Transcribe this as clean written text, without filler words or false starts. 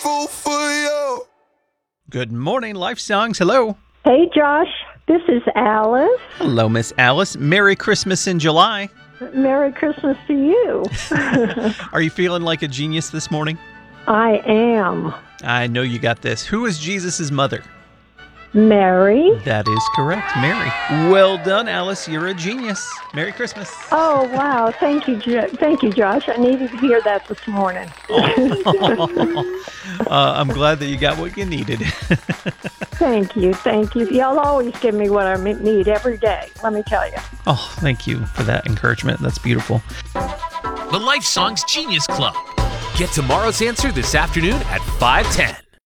fool for you. Good morning, Life Songs. Hello. Hey, Josh. This is Alice. Hello, Miss Alice. Merry Christmas in July. Merry Christmas to you. Are you feeling like a genius this morning? I am. I know you got this. Who is Jesus' mother? Mary. That is correct, Mary. Well done, Alice. You're a genius. Merry Christmas. Oh, wow. Thank you, thank you, Josh. I needed to hear that this morning. I'm glad that you got what you needed. Thank you. Thank you. Y'all always give me what I need every day, let me tell you. Oh, thank you for that encouragement. That's beautiful. The Life Songs Genius Club. Get tomorrow's answer this afternoon at 5:10.